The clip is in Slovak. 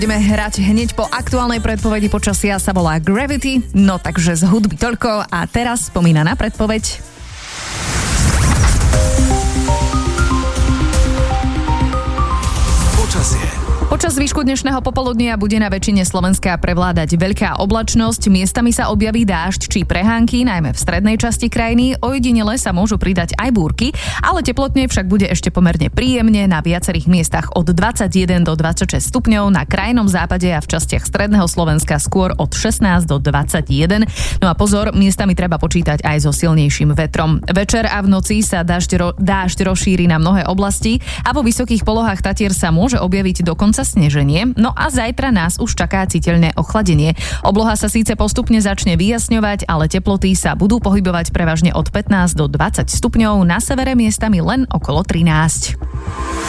Budeme hrať hneď po aktuálnej predpovedi počasia, sa volá Gravity. No takže z hudby toľko a teraz spomína na predpoveď. Počasie. Počas výšku dnešného popoludnia bude na väčšine Slovenska prevládať veľká oblačnosť, miestami sa objaví dážď či prehánky, najmä v strednej časti krajiny, ojedinele sa môžu pridať aj búrky, ale teplotne však bude ešte pomerne príjemne, na viacerých miestach od 21 do 26 stupňov, na krajnom západe a v častiach stredného Slovenska skôr od 16 do 21. No a pozor, miestami treba počítať aj so silnejším vetrom. Večer a v noci sa dážď rozšíri na mnohé oblasti a vo vysokých polohách Tatier sa môže objaviť dokonca sneženie, no a zajtra nás už čaká citeľné ochladenie. Obloha sa síce postupne začne vyjasňovať, ale teploty sa budú pohybovať prevažne od 15 do 20 stupňov, na severe miestami len okolo 13.